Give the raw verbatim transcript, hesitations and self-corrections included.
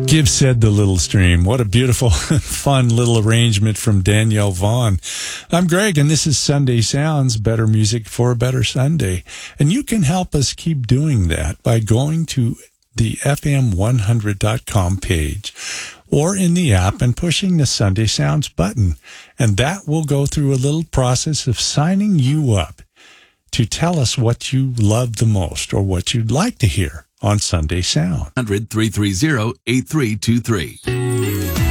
Give said the little stream. What a beautiful, fun little arrangement from Danielle Vaughn. I'm Greg, and this is Sunday Sounds, better music for a better Sunday. And you can help us keep doing that by going to the F M one hundred dot com page or in the app and pushing the Sunday Sounds button. And that will go through a little process of signing you up to tell us what you love the most or what you'd like to hear on Sunday Sound. one hundred, three three zero, eight three two three.